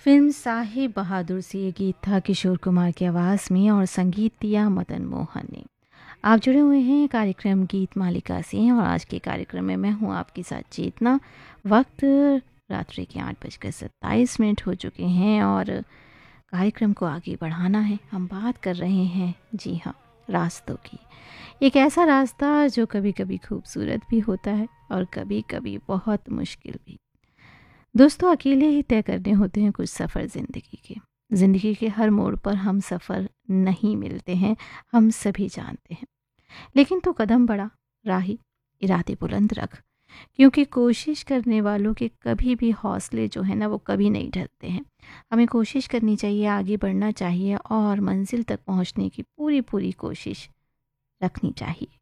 Film Sahib बहादुर से ये गीत था किशोर कुमार की आवाज़ में और संगीत दिया मदन मोहन ने। आप जुड़े हुए हैं कार्यक्रम गीत मालिका से और आज के कार्यक्रम में मैं हूं आपके साथ चेतना। वक्त रात्रि के 8:27 हो चुके हैं और कार्यक्रम को आगे बढ़ाना है। हम बात कर रहे हैं, जी हाँ, रास्तों की। एक ऐसा रास्ता जो कभी कभी खूबसूरत भी होता है और कभी कभी बहुत मुश्किल भी। दोस्तों, अकेले ही तय करने होते हैं कुछ सफ़र ज़िंदगी के। ज़िंदगी के हर मोड़ पर हम सफ़र नहीं मिलते हैं, हम सभी जानते हैं। लेकिन तो कदम बढ़ा, राही इरादे बुलंद रख, क्योंकि कोशिश करने वालों के कभी भी हौसले जो है ना वो कभी नहीं ढलते हैं। हमें कोशिश करनी चाहिए, आगे बढ़ना चाहिए और मंजिल तक पहुंचने की पूरी पूरी कोशिश रखनी चाहिए।